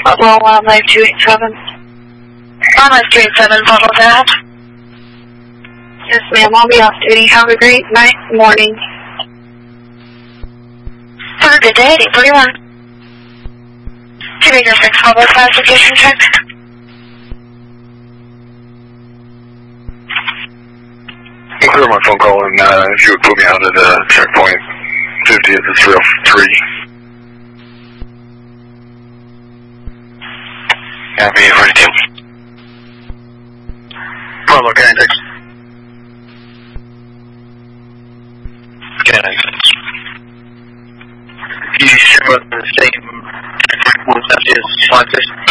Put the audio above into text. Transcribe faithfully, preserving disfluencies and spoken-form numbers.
Well, Wildlife two eight seven. Wildlife two eight seven, Bubble Dad. Yes, ma'am, I'll be off duty. Have a great night, morning. Have a good day, eight forty-one. Two Baker six, Bubble classification check. I'll clear my phone call, and uh, if you would put me out at uh, checkpoint fifty at the three oh three. Happy forty-two. Bravo, K nine six. K nine six. You sure the same checkpoint as is like this?